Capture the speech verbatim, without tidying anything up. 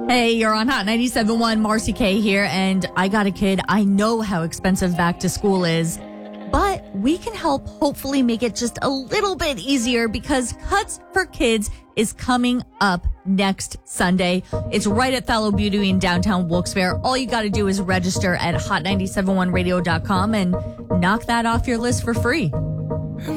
Hey, you're on Hot ninety-seven point one. Marcy K here, and I got a kid. I know how expensive back to school is, but we can help hopefully make it just a little bit easier because Cuts for Kids is coming up next Sunday. It's right at Fallow Beauty in downtown Wilkes-Barre. All you got to do is register at hot nine seven one radio dot com and knock that off your list for free.